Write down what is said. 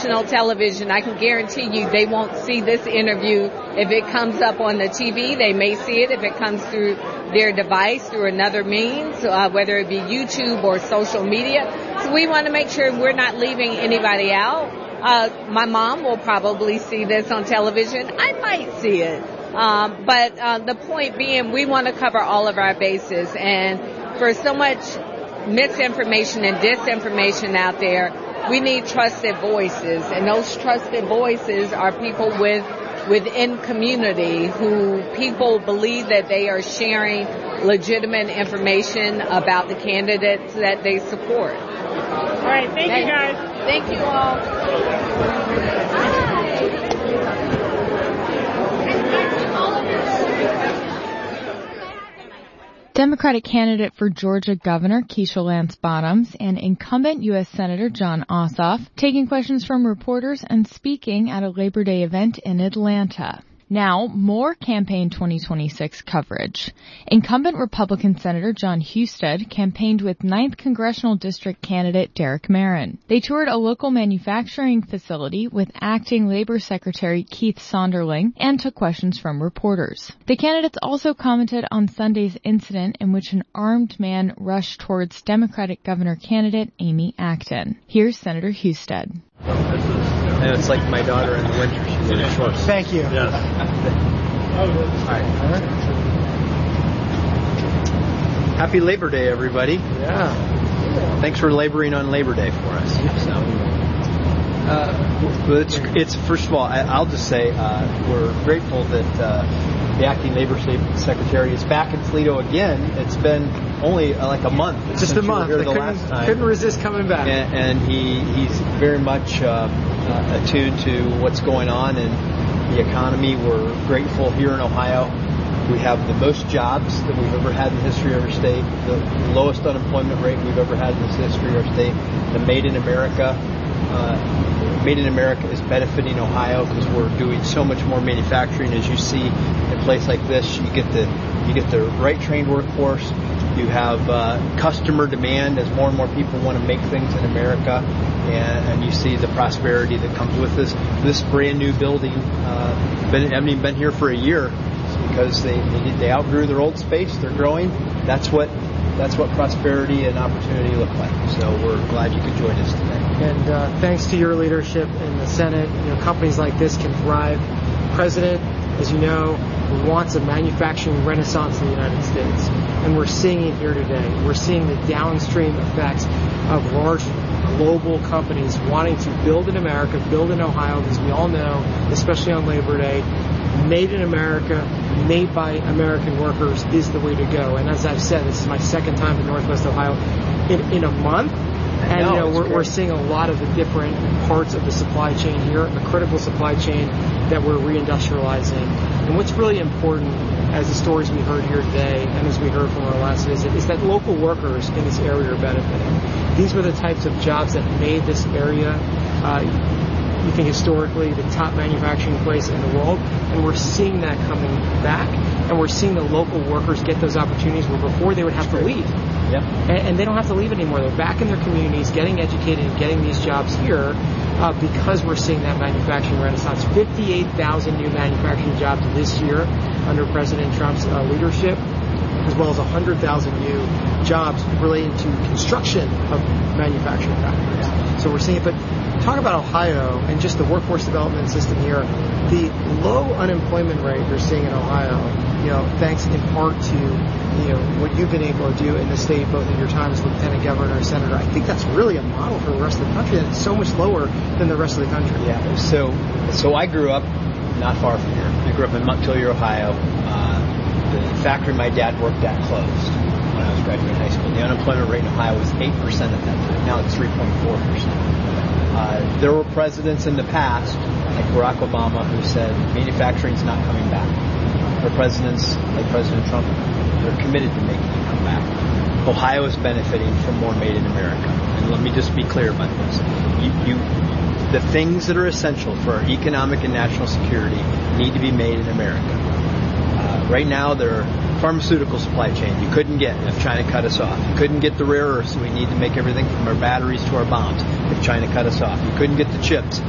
national television, I can guarantee you they won't see this interview if it comes up on the TV. They may see it if it comes through their device, through another means, whether it be YouTube or social media. So we want to make sure we're not leaving anybody out. My mom will probably see this on television. I might see it. But the point being, we want to cover all of our bases. And for so much misinformation and disinformation out there, we need trusted voices. And those trusted voices are people within community who people believe that they are sharing legitimate information about the candidates that they support. All right. Thank you, guys. Thank you all. Democratic candidate for Georgia Governor Keisha Lance Bottoms and incumbent U.S. Senator Jon Ossoff taking questions from reporters and speaking at a Labor Day event in Atlanta. Now, more Campaign 2026 coverage. Incumbent Republican Senator Jon Husted campaigned with 9th Congressional District candidate Derek Merrin. They toured a local manufacturing facility with Acting Labor Secretary Keith Sonderling and took questions from reporters. The candidates also commented on Sunday's incident in which an armed man rushed towards Democratic governor candidate Amy Acton. Here's Senator Husted. And it's like my daughter in the winter. She's in shorts. Thank you. Yes. All right. Happy Labor Day, everybody. Yeah. Thanks for laboring on Labor Day for us. So, it's first of all, I'll just say we're grateful that the acting labor secretary is back in Toledo again. It's been only like a month. Just a month. Last time. Couldn't resist coming back. And he's very much attuned to what's going on in the economy. We're grateful here in Ohio. We have the most jobs that we've ever had in the history of our state, the lowest unemployment rate we've ever had in the history of our state. The Made in America is benefiting Ohio because we're doing so much more manufacturing. As you see, in a place like this, you get the right trained workforce. You have customer demand as more and more people want to make things in America, and you see the prosperity that comes with this brand new building. Haven't even been here for a year because they outgrew their old space. They're growing. That's what prosperity and opportunity look like. So we're glad you could join us today. And thanks to your leadership in the Senate, companies like this can thrive. The President, as you know, wants a manufacturing renaissance in the United States. And we're seeing it here today. We're seeing the downstream effects of large global companies wanting to build in America, build in Ohio, because we all know, especially on Labor Day, made in America, made by American workers is the way to go. And as I've said, this is my second time in Northwest Ohio in a month. And we're seeing a lot of the different parts of the supply chain here, a critical supply chain that we're reindustrializing. And what's really important, as the stories we heard here today and as we heard from our last visit, is that local workers in this area are benefiting. These were the types of jobs that made this area, you think historically, the top manufacturing place in the world. And we're seeing that coming back. And we're seeing the local workers get those opportunities where before they would have to leave. Yep. And they don't have to leave anymore. They're back in their communities, getting educated and getting these jobs here because we're seeing that manufacturing renaissance. 58,000 new manufacturing jobs this year under President Trump's leadership, as well as 100,000 new jobs related to construction of manufacturing factories. So we're seeing it. But talk about Ohio and just the workforce development system here. The low unemployment rate you're seeing in Ohio, thanks in part to what you've been able to do in the state, both in your time as lieutenant governor and senator. I think that's really a model for the rest of the country, and it's so much lower than the rest of the country. Yeah. So I grew up not far from here. I grew up in Montpelier, Ohio. The factory my dad worked at closed when I was graduating high school. The unemployment rate in Ohio was 8% at that time. Now it's 3.4%. There were presidents in the past, like Barack Obama, who said manufacturing's not coming back. There are presidents like President Trump that are committed to making it come back. Ohio is benefiting from more made in America. And let me just be clear about this. The things that are essential for our economic and national security need to be made in America. Right now, there are pharmaceutical supply chain you couldn't get if China cut us off. You couldn't get the rare earths we need to make everything from our batteries to our bombs if China cut us off. You couldn't get the chips